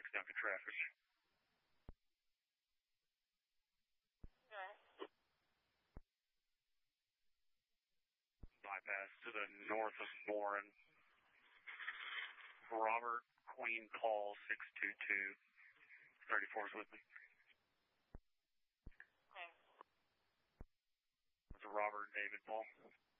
Duncan traffic. Okay. Bypass to the north of Warren. Robert Queen call 622. 34 is with me. Okay. It's Robert David Paul.